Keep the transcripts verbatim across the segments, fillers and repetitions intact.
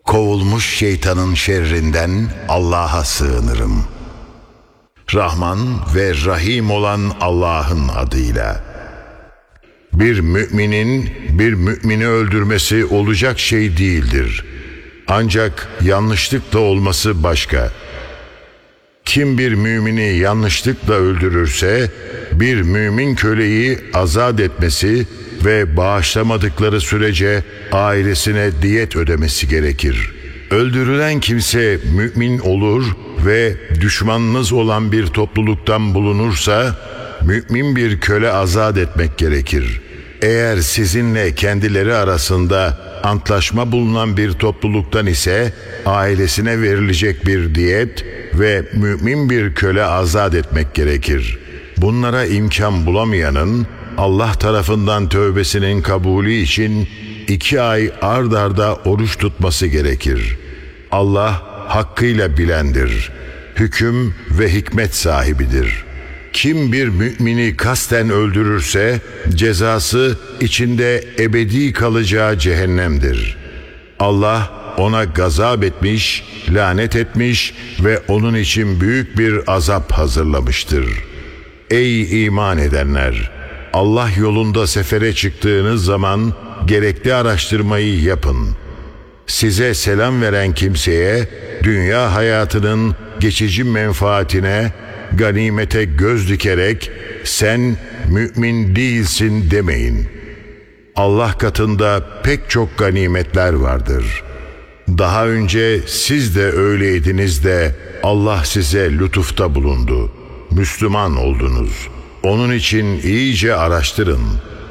Kovulmuş şeytanın şerrinden Allah'a sığınırım. Rahman ve Rahim olan Allah'ın adıyla. Bir müminin bir mümini öldürmesi olacak şey değildir. Ancak yanlışlıkla olması başka. Kim bir mümini yanlışlıkla öldürürse, bir mümin köleyi azat etmesi ve bağışlamadıkları sürece ailesine diyet ödemesi gerekir. Öldürülen kimse mümin olur ve düşmanınız olan bir topluluktan bulunursa, mümin bir köle azat etmek gerekir. Eğer sizinle kendileri arasında antlaşma bulunan bir topluluktan ise, ailesine verilecek bir diyet ve mümin bir köle azat etmek gerekir. Bunlara imkan bulamayanın, Allah tarafından tövbesinin kabulü için iki ay ard arda oruç tutması gerekir. Allah hakkıyla bilendir, hüküm ve hikmet sahibidir. Kim bir mümini kasten öldürürse, cezası içinde ebedi kalacağı cehennemdir. Allah ona gazap etmiş, lanet etmiş ve onun için büyük bir azap hazırlamıştır. Ey iman edenler! Allah yolunda sefere çıktığınız zaman gerekli araştırmayı yapın. Size selam veren kimseye dünya hayatının geçici menfaatine, ganimete göz dikerek sen mümin değilsin demeyin. Allah katında pek çok ganimetler vardır. Daha önce siz de öyleydiniz de Allah size lütufta bulundu. Müslüman oldunuz. Onun için iyice araştırın.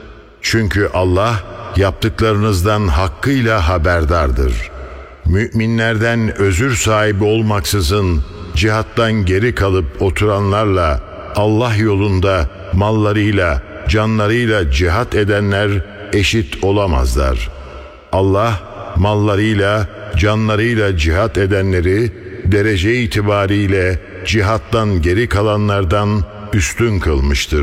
Çünkü Allah yaptıklarınızdan hakkıyla haberdardır. Müminlerden özür sahibi olmaksızın cihattan geri kalıp oturanlarla Allah yolunda mallarıyla, canlarıyla cihat edenler eşit olamazlar. Allah mallarıyla, canlarıyla cihat edenleri derece itibariyle cihattan geri kalanlardan üstün kılmıştır.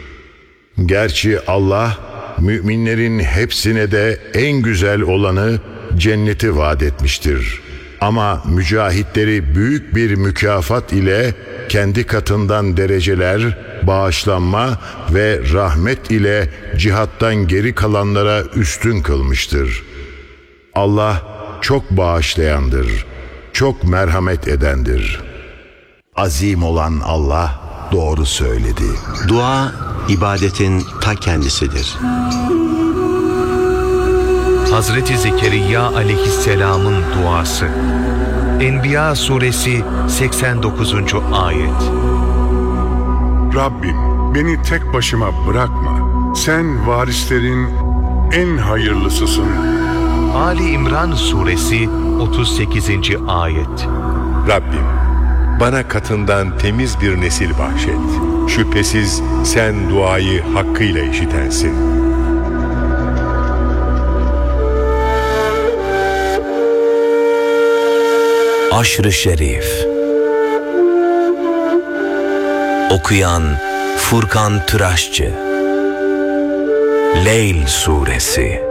Gerçi Allah müminlerin hepsine de en güzel olanı cenneti vaat etmiştir. Ama mücahitleri büyük bir mükafat ile kendi katından dereceler, bağışlanma ve rahmet ile cihattan geri kalanlara üstün kılmıştır. Allah çok bağışlayandır, çok merhamet edendir. Azim olan Allah doğru söyledi. Dua, ibadetin ta kendisidir. Hazreti Zekeriya aleyhisselamın duası. Enbiya suresi seksen dokuzuncu ayet. Rabbim, beni tek başıma bırakma. Sen varislerin en hayırlısısın. Ali İmran suresi otuz sekizinci ayet. Rabbim, bana katından temiz bir nesil bahşet. Şüphesiz sen duayı hakkıyla işitensin. Aşr-ı Şerif. Okuyan Furkan Tıraşçı. Leyl Suresi.